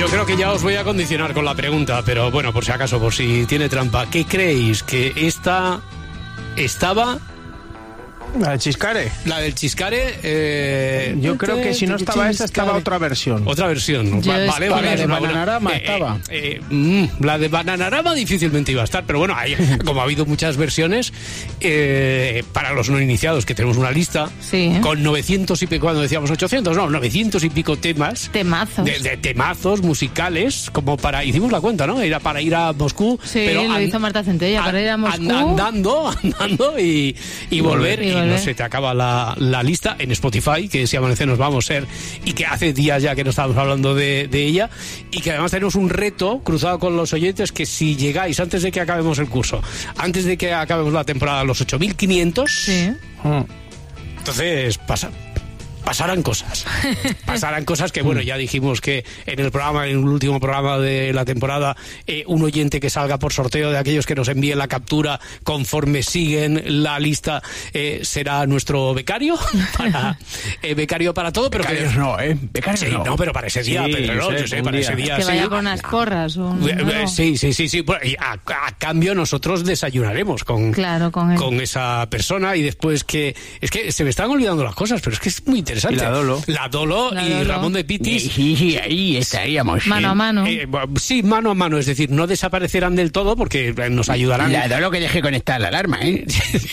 Yo creo que ya os voy a condicionar con la pregunta, pero bueno, por si acaso, por si tiene trampa. ¿Qué creéis? ¿Que esta estaba...? ¿La del Chiscare? La del Chiscare... Yo creo que si no estaba esa, estaba otra versión. Otra versión. Vale. La de Bananarama estaba. La de Bananarama difícilmente iba a estar, pero bueno, como ha habido muchas versiones, para los no iniciados, que tenemos una lista, sí, con 900 y pico, cuando decíamos 800, no, 900 y pico temas. Temazos. De temazos musicales, como para... Hicimos la cuenta, ¿no? Era para ir a Moscú. Sí, pero lo hizo Marta Centella, para ir a Moscú. Andando y volver. No se te acaba la lista en Spotify, que si amanece nos vamos a ser, y que hace días ya que no estábamos hablando de ella, y que además tenemos un reto cruzado con los oyentes, que si llegáis antes de que acabemos el curso, antes de que acabemos la temporada, a los 8.500, sí, entonces pasarán cosas. Pasarán cosas que, bueno, ya dijimos que en el último programa de la temporada, un oyente que salga por sorteo de aquellos que nos envíen la captura conforme siguen la lista será nuestro becario becario para todo. Pero becarios que no, becarios sí, no, pero para ese día, sí, Pedro, yo sé, para ese día que sí. vaya con unas porras o no. Sí. Y a cambio nosotros desayunaremos con esa persona, y después que... Es que se me están olvidando las cosas, pero es que es muy interesante. Y la Dolo y Ramón de Pitis. Sí, ahí estaríamos. Mano a mano. Sí, mano a mano, es decir, no desaparecerán del todo porque nos ayudarán. La Dolo que deje conectar la alarma, ¿eh?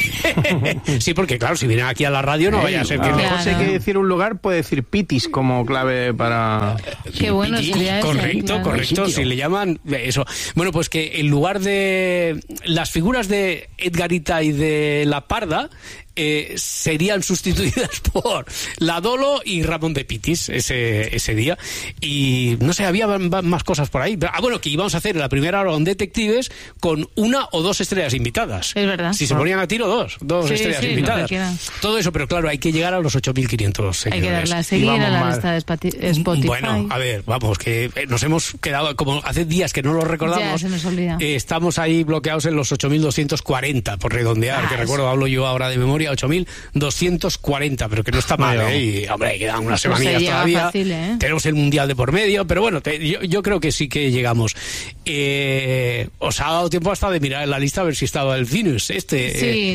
Sí, porque claro, si vienen aquí a la radio no vaya a ser que... Mejor si hay que decir un lugar, puede decir Pitis como clave para... Qué bueno sería eso. Correcto, si le llaman eso. Bueno, pues que en lugar de las figuras de Edgarita y de La Parda, serían sustituidas por la Dolo y Ramón de Pitis ese día. Y no sé, había más cosas por ahí. Bueno, que íbamos a hacer la primera hora con detectives con 1 o 2 estrellas invitadas. Es verdad. Si se ponían a tiro, dos estrellas invitadas. Todo eso, pero claro, hay que llegar a los 8.500 seguidores. Hay que darle a seguir a la lista de Spotify. Bueno, a ver, vamos, que nos hemos quedado, como hace días que no lo recordamos. Ya, se nos olvida. Estamos ahí bloqueados en los 8.240, por redondear, que recuerdo, hablo yo ahora de memoria, 8.240, pero que no está mal, y hombre, quedan unas semanillas todavía. Fácil, tenemos el Mundial de por medio, pero bueno, yo creo que sí que llegamos. ¿Os ha dado tiempo hasta de mirar en la lista a ver si estaba el Venus Sí,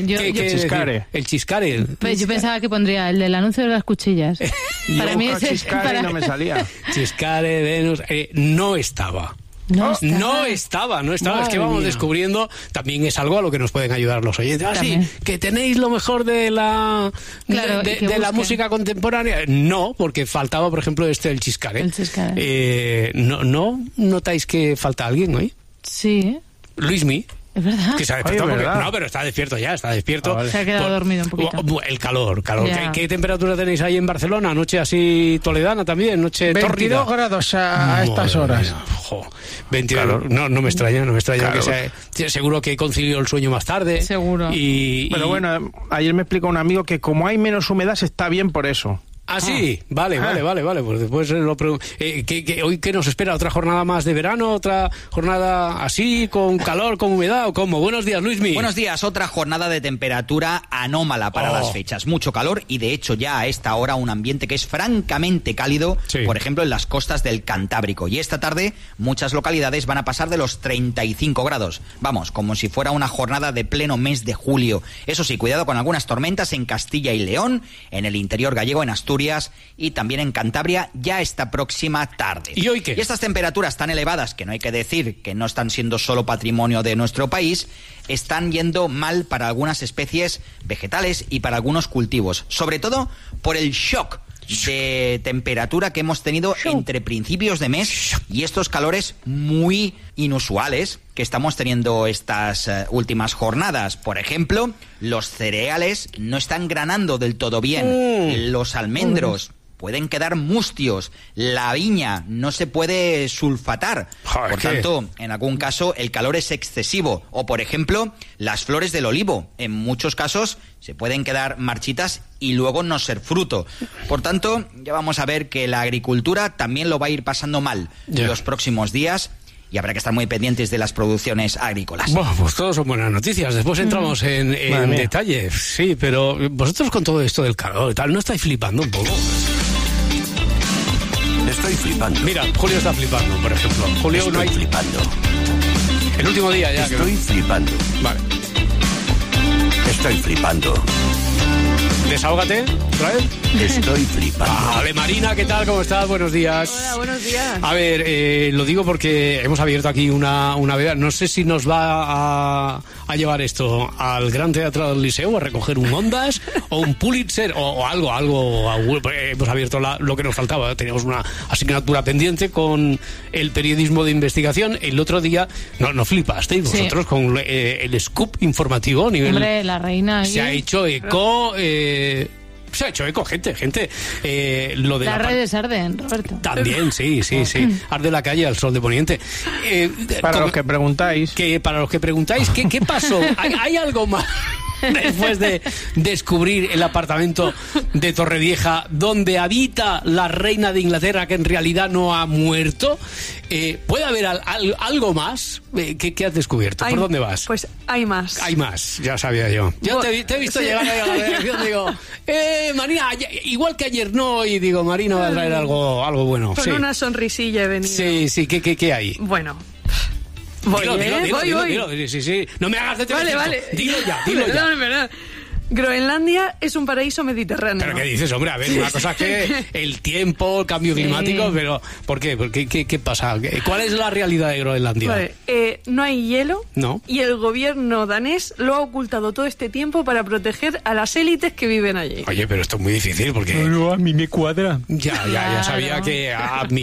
el Chiscare. Pues yo pensaba que pondría el del anuncio de las cuchillas. Para mí ese Chiscare no me salía. Chiscare, Venus, no estaba. No estaba. Es que vamos descubriendo, también es algo a lo que nos pueden ayudar los oyentes. Que tenéis lo mejor de la de la música contemporánea. No, porque faltaba, por ejemplo, el Chiscare. El Chiscare. ¿No notáis que falta alguien hoy? Sí. Luismi. Es verdad. Que se ha despertado no, pero está despierto ya, está despierto. Se ha quedado dormido un poquito. El calor. ¿Qué temperatura tenéis ahí en Barcelona? Noche así toledana también, noche 22 grados a estas horas. 22, no me extraña que sea, seguro que concilió el sueño más tarde. Seguro. Pero bueno, ayer me explicó un amigo que como hay menos humedad se está bien por eso. Ah, sí, vale, pues después lo pregunto. ¿Hoy qué nos espera? ¿Otra jornada más de verano? ¿Otra jornada así, con calor, con humedad o cómo? Buenos días, Luismi. Buenos días, otra jornada de temperatura anómala para las fechas. Mucho calor y de hecho ya a esta hora un ambiente que es francamente cálido, por ejemplo en las costas del Cantábrico. Y esta tarde muchas localidades van a pasar de los 35 grados. Vamos, como si fuera una jornada de pleno mes de julio. Eso sí, cuidado con algunas tormentas en Castilla y León, en el interior gallego, en Asturias y también en Cantabria ya esta próxima tarde. ¿Y hoy qué? Y estas temperaturas tan elevadas, que no hay que decir que no están siendo solo patrimonio de nuestro país, están yendo mal para algunas especies vegetales y para algunos cultivos, sobre todo por el shock de temperatura que hemos tenido entre principios de mes y estos calores muy inusuales que estamos teniendo estas últimas jornadas. Por ejemplo, los cereales no están granando del todo bien, los almendros pueden quedar mustios, la viña no se puede sulfatar, por tanto, en algún caso el calor es excesivo, o por ejemplo, las flores del olivo, en muchos casos se pueden quedar marchitas y luego no ser fruto. Por tanto, ya vamos a ver que la agricultura también lo va a ir pasando mal en los próximos días. Y habrá que estar muy pendientes de las producciones agrícolas. Bueno, pues todos son buenas noticias. Después entramos en detalle. Sí, pero vosotros con todo esto del calor y tal, ¿no estáis flipando un poco? Estoy flipando. Mira, Julio está flipando, por ejemplo. Julio, Estoy no hay... flipando. El último día ya. Estoy flipando. Vale. Estoy flipando. Desahógate, otra vez. Estoy flipando. Vale, Marina, ¿qué tal? ¿Cómo estás? Buenos días. Hola, buenos días. A ver, lo digo porque hemos abierto aquí una veda. No sé si nos va a llevar esto al Gran Teatro del Liceo a recoger un Ondas o un Pulitzer o algo. Hemos abierto lo que nos faltaba. Teníamos una asignatura pendiente con el periodismo de investigación. El otro día, no flipasteis vosotros Sí. con el scoop informativo a nivel... Hombre, la reina ahí. Se ha hecho eco... se ha hecho eco, gente. Lo de Las redes arden, Roberto. También, sí. Arde la calle al sol de poniente. Para los que preguntáis. Para los que preguntáis, ¿qué pasó? ¿Hay algo más después de descubrir el apartamento de Torrevieja donde habita la reina de Inglaterra que en realidad no ha muerto? ¿Puede haber algo más? ¿Qué has descubierto? ¿Por dónde vas? Pues hay más. Hay más, ya sabía yo. Ya te he visto sí. llegar ahí a la redacción, digo, Marina, igual que ayer no, y digo, Marina va a traer algo bueno. Con Sí. una sonrisilla he venido. Sí, ¿qué hay? Bueno. Voy. Dilo, sí. No me hagas de Vale. Dilo ya. Perdón. Groenlandia es un paraíso mediterráneo. ¿Pero qué dices, hombre? A ver, una cosa es que el tiempo, el cambio climático, pero ¿por qué? ¿Qué pasa? ¿Cuál es la realidad de Groenlandia? Vale, no hay hielo. No. Y el gobierno danés lo ha ocultado todo este tiempo para proteger a las élites que viven allí. Oye, pero esto es muy difícil porque... No, a mí me cuadra. Ya sabía que a mi